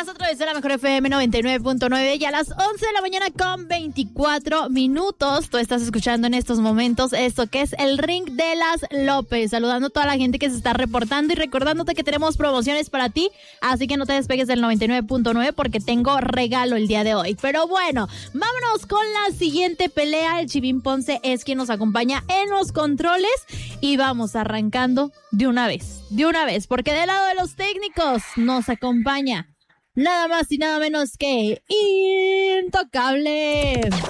más a través de la Mejor FM 99.9 y a las 11 de la mañana con 24 minutos. Tú estás escuchando en estos momentos esto que es el Ring de las López. Saludando a toda la gente que se está reportando y recordándote que tenemos promociones para ti. Así que no te despegues del 99.9 porque tengo regalo el día de hoy. Pero bueno, vámonos con la siguiente pelea. El Chivín Ponce es quien nos acompaña en los controles y vamos arrancando de una vez, porque del lado de los técnicos nos acompaña nada más y nada menos que Intocable.